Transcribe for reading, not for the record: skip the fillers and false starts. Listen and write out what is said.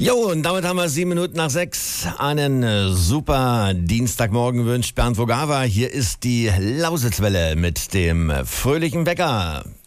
Jo, und damit haben wir 7 Minuten nach 6. Einen super Dienstagmorgen wünscht Bernd Vogava. Hier ist die Lausitzwelle mit dem fröhlichen Wecker.